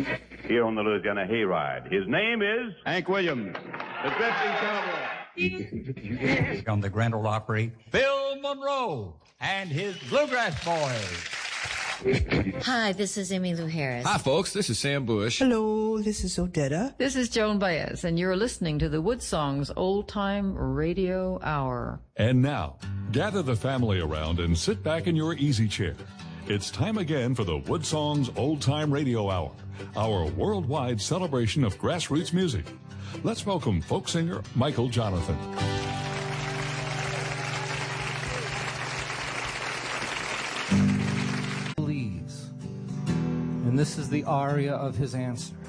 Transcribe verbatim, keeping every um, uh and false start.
here on the Louisiana Hayride. His name is Hank Williams, the drifting cowboy. On the Grand Ole Opry, Phil Monroe and his Bluegrass Boys. Hi, this is Emmylou Harris. Hi, folks. This is Sam Bush. Hello, this is Odetta. This is Joan Baez, and you're listening to the Woodsongs Old Time Radio Hour. And now, gather the family around and sit back in your easy chair. It's time again for the Woodsongs Old Time Radio Hour, our worldwide celebration of grassroots music. Let's welcome folk singer Michael Jonathan. Believes. And this is the aria of his answer.